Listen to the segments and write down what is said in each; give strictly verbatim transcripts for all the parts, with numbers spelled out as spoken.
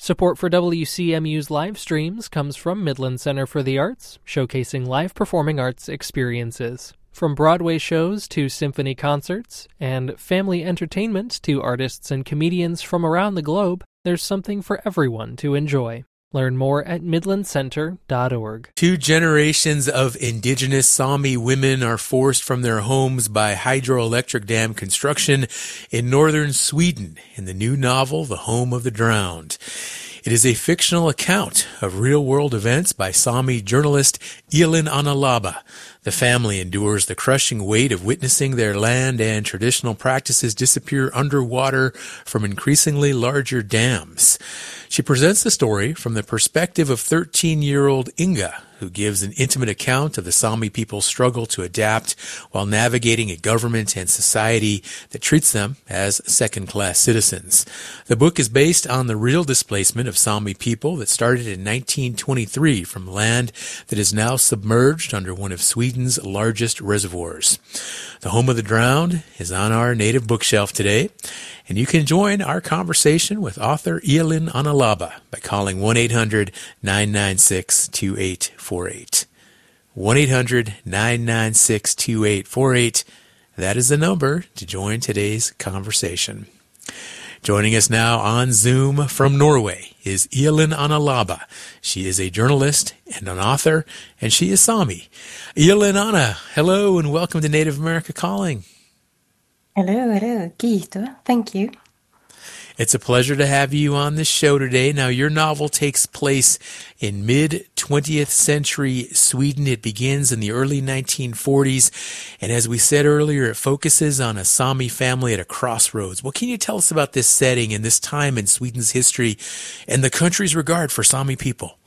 Support for W C M U's live streams comes from Midland Center for the Arts, showcasing live performing arts experiences. From Broadway shows to symphony concerts, and family entertainment to artists and comedians from around the globe, there's something for everyone to enjoy. Learn more at midland center dot org. Two generations of indigenous Sami women are forced from their homes by hydroelectric dam construction in northern Sweden in the new novel, The Home of the Drowned. It is a fictional account of real-world events by Sami journalist Elin Analaba. The family endures the crushing weight of witnessing their land and traditional practices disappear underwater from increasingly larger dams. She presents the story from the perspective of thirteen-year-old Inga, who gives an intimate account of the Sami people's struggle to adapt while navigating a government and society that treats them as second-class citizens. The book is based on the real displacement of Sami people that started in nineteen twenty-three from land that is now submerged under one of Sweden's largest reservoirs. The Home of the Drowned is on our native bookshelf today, and you can join our conversation with author Elin Analaba by calling one eight hundred nine nine six two eight four eight. one eight hundred nine nine six two eight four eight. That is the number to join today's conversation. Joining us now on Zoom from Norway is Elin Analaba. She is a journalist and an author, and she is Sami. Elin Anna, hello and welcome to Native America Calling. Hello, hello. Kiitos. Thank you. It's a pleasure to have you on this show today. Now, your novel takes place in mid-twentieth century Sweden. It begins in the early nineteen forties. And as we said earlier, it focuses on a Sami family at a crossroads. What can you tell us about this setting and this time in Sweden's history and the country's regard for Sami people?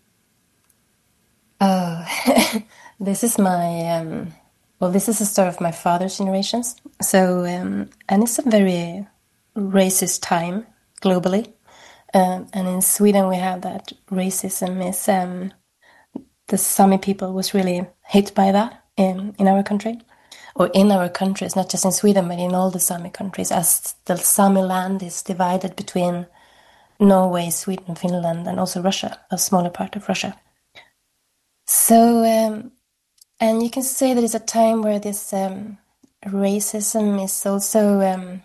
Oh, this is my... Um... Well, this is the story of my father's generations. So, um, and it's a very racist time globally. Um, and in Sweden, we have that racism is, um, the Sami people was really hit by that in, in our country. Or in our countries, not just in Sweden, but in all the Sami countries, as the Sami land is divided between Norway, Sweden, Finland, and also Russia, a smaller part of Russia. So, um, And you can say that it's a time where this um, racism is also um,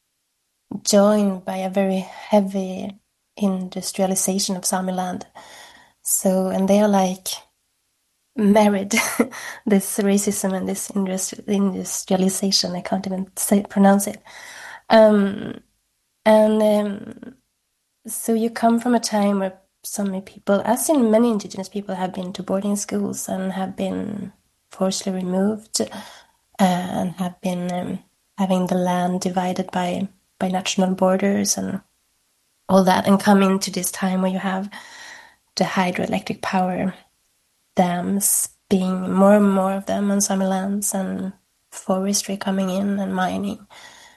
joined by a very heavy industrialization of Sami land. So, and they are like married, this racism and this industri- industrialization, I can't even say, pronounce it. Um, and um, so you come from a time where Sami people, as in many indigenous people, have been to boarding schools and have been forcibly removed uh, and have been um, having the land divided by, by national borders and all that, and come into this time where you have the hydroelectric power dams being more and more of them on Sami lands and forestry coming in and mining.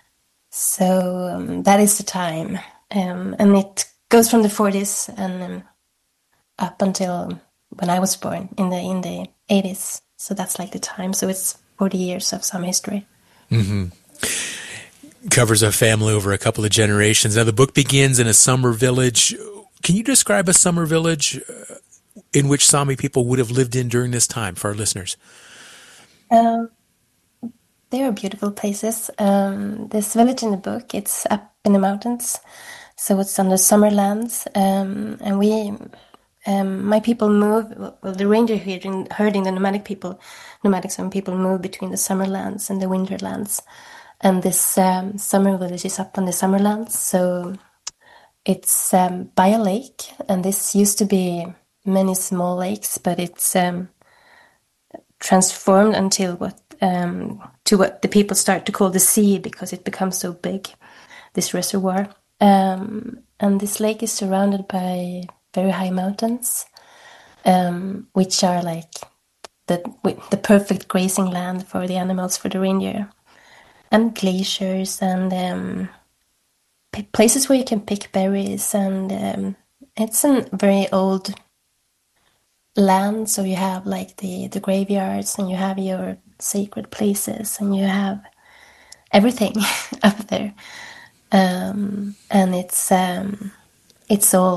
So um, that is the time. Um, and it goes from the forties and um, up until when I was born in the in the eighties. So that's like the time. So it's forty years of some history. Mm-hmm. Covers a family over a couple of generations. Now, the book begins in a summer village. Can you describe a summer village in which Sami people would have lived in during this time for our listeners? Um, they are beautiful places. Um, this village in the book, it's up in the mountains. So it's on the summer lands. Um, and we... Um, my people move, well, the reindeer herding, herding the nomadic people, nomadic Sami people move between the summer lands and the winter lands. And this um, summer village is up on the summer lands. So it's um, by a lake. And this used to be many small lakes, but it's um, transformed until what, um, to what the people start to call the sea, because it becomes so big, this reservoir. Um, and this lake is surrounded by very high mountains, um, which are like the the perfect grazing land for the animals, for the reindeer, and glaciers and um, p- places where you can pick berries. And um, it's a very old land, so you have like the, the graveyards, and you have your sacred places, and you have everything up there. Um, and it's um, it's all